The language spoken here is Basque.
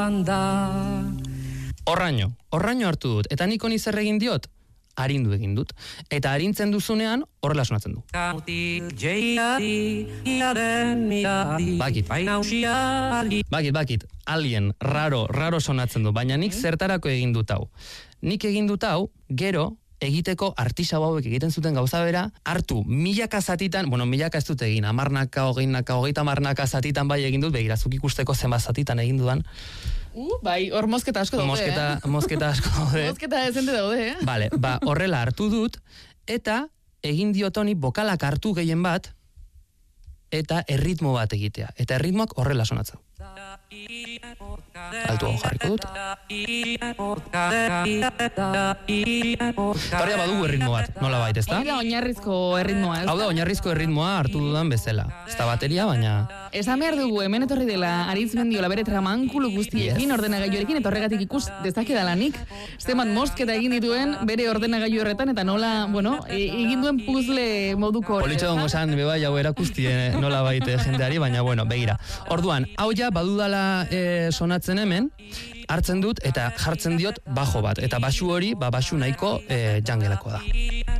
Horraino hartu dut, eta nik honi zer egin diot? Arindu egin dut. Eta arintzen duzunean, horrela sonatzen du. Bakit, alien, raro sonatzen du, baina nik zertarako egin dut hau. Nik egin dut hau, gero, egiteko artisau hauek egiten zuten gauza bera, hartu milaka zatitan, milaka ez dut egin, 10naka, 30 zatitan bai egin dut, begirazuk ikusteko zenbat zatitan egin dudan. Bai, hor mosketa asko daude, Mosketa asko daude. Mosketa ezente daude, Vale, horrela hartu dut, eta egin diotoni bokalak hartu gehien bat, eta erritmo bat egitea. Eta erritmoak horrela sonatzen. Altu hau jarriko dut. Horria badugu erritmo bat, nola bait, ezta? Hori da oinarrizko erritmoa, ez da? Hau da oinarrizko erritmoa hartu dudan bezala. Ez da bateria, baina... Esan behar dugu, hemen etorri dela Aritz Mendiola bere tramankulu guztiekin, ordenagailuarekin, eta horregatik ikus dezakedalanik. Zenbat mosketa egin dituen bere ordenagailu horretan, eta nola, egin duen puzzle moduko... Politxo dongo esan, bebai, hau erakustie nola baite jendeari, baina, begira. Orduan, hau ja, badudala sonatzen hemen, hartzen dut eta jartzen diot bajo bat. Eta baxu hori, baxu nahiko jangelako da.